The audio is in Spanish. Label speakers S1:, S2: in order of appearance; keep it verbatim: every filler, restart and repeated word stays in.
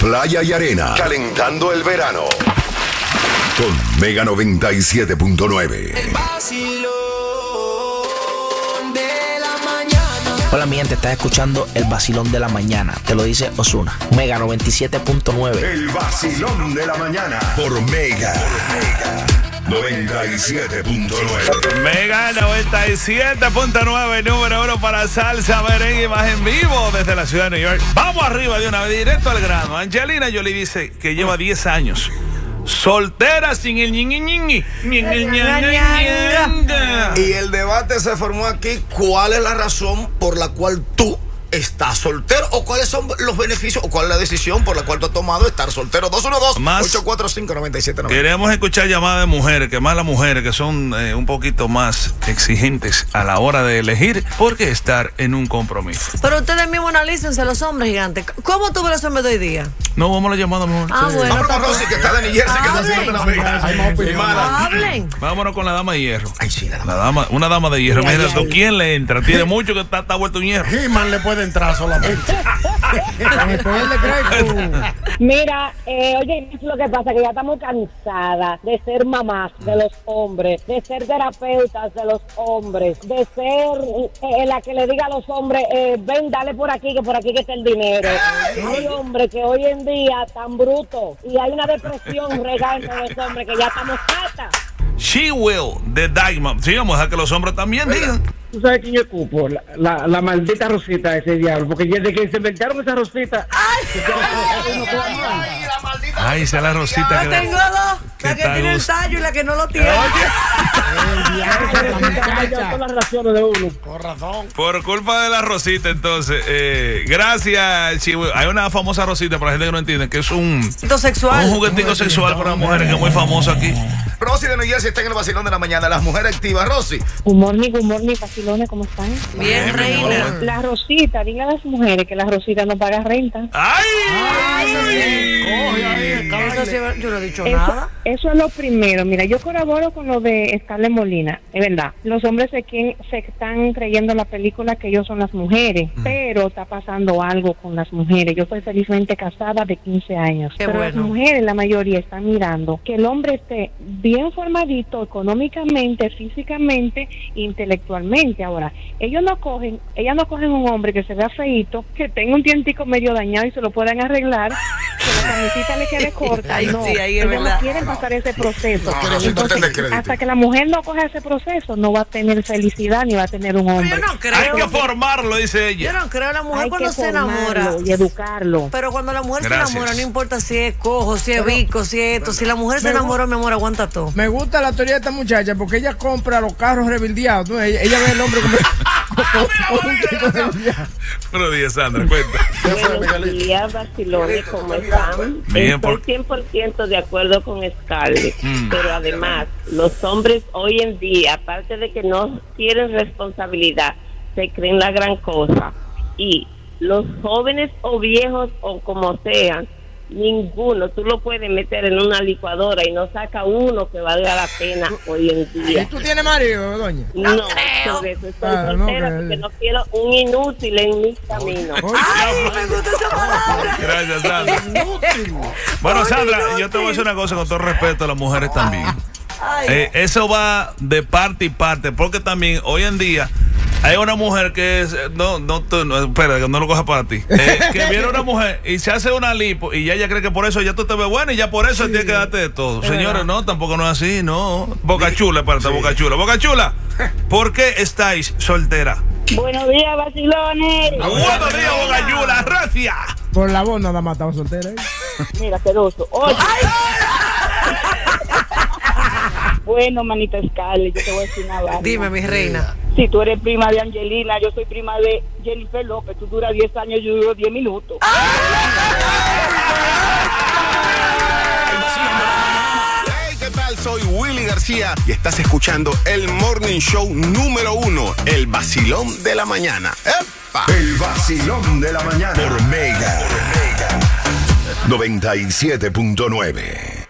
S1: playa y arena, calentando el verano. Con Mega noventa y siete punto nueve.
S2: El vacilón de la mañana.
S3: Hola mi gente, estás escuchando El Vacilón de la Mañana. Te lo dice Ozuna. Mega noventa y siete punto nueve.
S1: El Vacilón de la Mañana. Por Mega. noventa y siete punto nueve.
S4: Mega noventa y siete punto nueve, número uno para salsa, merengue y más en vivo desde la ciudad de New York. Vamos arriba de una vez, directo al grano. Angelina Jolie dice que lleva diez años soltera sin el ñingui ñingui.
S5: Y el debate se formó aquí. ¿Cuál es la razón por la cual tú estás soltero? ¿O cuáles son los beneficios? ¿O cuál es la decisión por la cual tú has tomado estar soltero? dos uno dos, ocho cuatro cinco, nueve siete nueve.
S4: Queremos escuchar llamadas de mujeres, que más las mujeres que son eh, un poquito más exigentes a la hora de elegir por qué estar en un compromiso.
S6: Pero ustedes mismos analícense, los hombres gigantes. ¿Cómo tú ves los hombres de hoy día?
S4: No, vamos a la llamada mejor.
S6: Ah, sí. Bueno.
S5: Vámonos con Rosy, que está de New Jersey, que está haciendo una vega.
S7: Hay más opinión.
S6: Hablen.
S4: Vámonos con la dama de hierro.
S5: Ay, sí, la dama.
S4: La dama, una dama de hierro.
S6: Ay,
S4: Mira,
S6: ay,
S4: ¿tú
S6: ay.
S4: quién le entra? Tiene mucho que está, está vuelto un hierro.
S7: He-Man le puede entrar solamente. Con el poder de Grey.
S8: Mira, eh, oye, es lo que pasa, que ya estamos cansadas de ser mamás de los hombres, de ser terapeutas de los hombres, de ser eh, la que le diga a los hombres, eh, ven, dale por aquí, que por aquí que está el dinero. Hay hombres que hoy en día están brutos y hay una depresión regada entre los hombres que ya estamos hartas.
S4: She Will de Diamond. Sí, vamos a dejar que los hombres también digan.
S9: ¿Tú sabes quién yo cupo? La, la, la maldita Rosita de ese diablo. Porque desde que se inventaron esa Rosita. ¡Ay!
S5: Ay, la maldita.
S4: Ay, esa es la Rosita que
S6: Yo tengo dos.
S4: ¿Qué
S6: La que
S4: tal,
S6: tiene el
S4: Gus?
S6: tallo y la que no lo tiene.
S7: El diablo, la muchacha.
S9: Todas las relaciones de uno.
S7: Con razón.
S4: Por culpa de la Rosita, entonces, eh, gracias, She Will. Hay una famosa Rosita, para la gente que no entiende, que es un,
S6: Sexual.
S4: un juguetico sexual para mujeres que es muy famoso aquí.
S5: Rosy de New Jersey está en el vacilón de la mañana. Las mujeres activas, Rosy.
S8: Good morning, good morning, vacilones, ¿cómo están?
S6: Bien,
S4: Bien,
S6: reina.
S4: mi amor.
S8: La Rosita, diga a las mujeres que la Rosita no paga renta.
S4: ¡Ay!
S7: Coge ahí,
S6: Eso sí, yo no he dicho
S8: Eso,
S6: nada.
S8: eso es lo primero. Mira, yo colaboro con lo de Scarlett Molina. Es verdad. Los hombres se, quien, se están creyendo la película que ellos son las mujeres, pero está pasando algo con las mujeres. Yo estoy felizmente casada de quince años.
S6: Qué
S8: pero
S6: bueno.
S8: las mujeres, la mayoría, están mirando que el hombre esté bien formadito económicamente, físicamente, intelectualmente. Ahora, ellos no cogen, ellas no cogen un hombre que se vea feíto, que tenga un tientico medio dañado y se lo puedan arreglar, que la camisita le quede corta.
S6: Ay,
S8: no,
S6: sí, ahí es
S8: ellos
S6: verdad.
S8: no quieren pasar ese proceso.
S5: No, no,
S8: Entonces,
S5: no te crédito.
S8: hasta que la mujer no coja ese proceso, no va a tener felicidad ni va a tener un
S6: Pero
S8: hombre.
S6: yo no creo.
S4: Hay que formarlo, dice
S6: Yo
S4: ella.
S6: no creo. La mujer
S8: Hay
S6: cuando
S8: que
S6: se enamora.
S8: formarlo y educarlo.
S6: Pero cuando la mujer
S4: Gracias.
S6: se enamora, no importa si es cojo, si es bico, si es esto. Si la mujer se
S7: Me-
S6: enamora, mi amor, aguanta todo.
S7: Me gusta la teoría de esta muchacha porque ella compra los carros rebildeados. ¿No? Ella, ella ve el hombre como. con un tipo rebildeado.
S4: Buenos días, Sandra, cuenta.
S8: Buenos días, vacilones, ¿cómo están?
S4: Bien, por-
S8: Estoy cien por ciento de acuerdo con Scarlett,
S4: Mm.
S8: pero además, los hombres hoy en día, aparte de que no tienen responsabilidad, se creen la gran cosa. Y los jóvenes o viejos o como sean, ninguno, tú lo puedes meter en una licuadora y no saca uno que valga la pena hoy en
S7: ¿Y
S8: día.
S7: tú tienes marido, doña?
S8: No,
S6: creo.
S8: por eso estoy
S7: Ah, no,
S8: soltera,
S7: que-
S8: porque no quiero un inútil en mi camino.
S6: ¡Ay, me gusta esa palabra!
S4: Gracias, Sandra. Bueno, Sandra, yo te voy a decir una cosa con todo respeto a las mujeres también.
S6: Ay,
S4: Eh, eso va de parte y parte, porque también hoy en día hay una mujer que es, no, no, tú, no, espera, que no lo coja para ti, eh, que viene una mujer y se hace una lipo y ya ella cree que por eso ya tú te ves buena y ya por eso tiene que darte de todo. Señores, no, tampoco no es así, no. Boca Chula, espérate, Boca Chula. Boca Chula, ¿por qué estáis soltera?
S8: Buenos días, vacilones.
S4: Buenos días, Boca Chula, gracias.
S7: Por la voz nada más estaba soltera. ¿eh?
S8: Mira, celoso. Oye. Bueno, manita Scarlett, yo te voy a decir una vaina.
S6: dime, mi reina.
S8: Si tú eres prima de Angelina, yo soy prima de Jennifer López. Tú duras diez años, yo duro diez minutos.
S5: Hey, ¿qué tal? Soy Willy García y estás escuchando el Morning Show número uno, el vacilón de la mañana. ¡Epa!
S1: El Vacilón de la Mañana. Por Mega noventa y siete punto nueve.